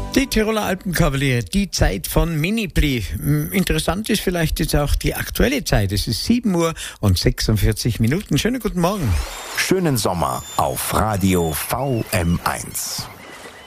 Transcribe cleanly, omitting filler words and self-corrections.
Die Tiroler Alpenkavaliere, die Zeit von Mini-Pli. Interessant ist vielleicht jetzt auch die aktuelle Zeit. Es ist 7:46. Schönen guten Morgen. Schönen Sommer auf Radio VM1.